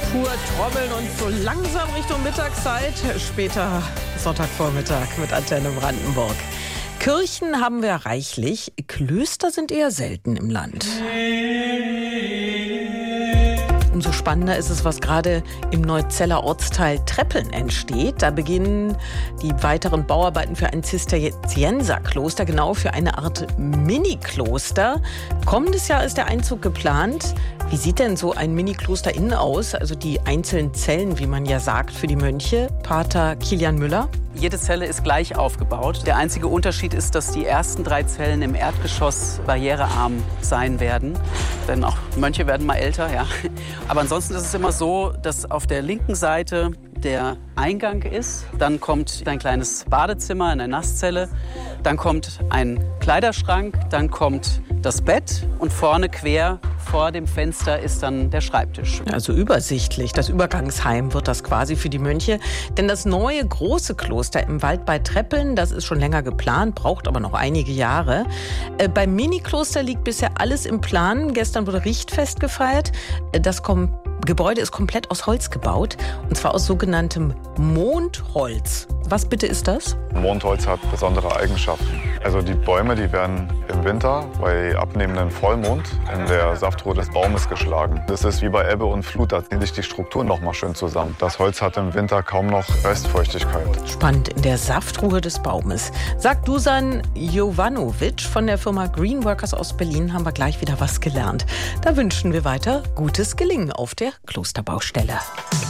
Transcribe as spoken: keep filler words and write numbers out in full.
Pur trommeln und so langsam Richtung Mittagszeit, später Sonntagvormittag mit Antenne Brandenburg. Kirchen haben wir reichlich, Klöster sind eher selten im Land. Umso spannender ist es, was gerade im Neuzeller Ortsteil Treppeln entsteht. Da beginnen die weiteren Bauarbeiten für ein Zisterzienserkloster, genau für eine Art Mini-Kloster. Kommendes Jahr ist der Einzug geplant. Wie sieht denn so ein Mini-Kloster innen aus? Also die einzelnen Zellen, wie man ja sagt, für die Mönche. Pater Kilian Müller. Jede Zelle ist gleich aufgebaut. Der einzige Unterschied ist, dass die ersten drei Zellen im Erdgeschoss barrierearm sein werden. Denn auch Mönche werden mal älter, ja. Aber ansonsten ist es immer so, dass auf der linken Seite der Eingang ist. Dann kommt ein kleines Badezimmer, eine Nasszelle. Dann kommt ein Kleiderschrank. Dann kommt das Bett. Und vorne quer vor dem Fenster ist dann der Schreibtisch. Also übersichtlich. Das Übergangsheim wird das quasi für die Mönche. Denn das neue große Kloster im Wald bei Treppeln, das ist schon länger geplant, braucht aber noch einige Jahre. Äh, beim Mini-Kloster liegt bisher alles im Plan. Gestern wurde Richtfest gefeiert. Das kommt Gebäude ist komplett aus Holz gebaut, und zwar aus sogenanntem Mondholz. Was bitte ist das? Mondholz hat besondere Eigenschaften. Also die Bäume, die werden im Winter bei abnehmendem Vollmond in der Saftruhe des Baumes geschlagen. Das ist wie bei Ebbe und Flut, da ziehen sich die Strukturen noch mal schön zusammen. Das Holz hat im Winter kaum noch Restfeuchtigkeit. Spannend, in der Saftruhe des Baumes. Sagt Dusan Jovanovic von der Firma Greenworkers aus Berlin, haben wir gleich wieder was gelernt. Da wünschen wir weiter gutes Gelingen auf der Klosterbaustelle.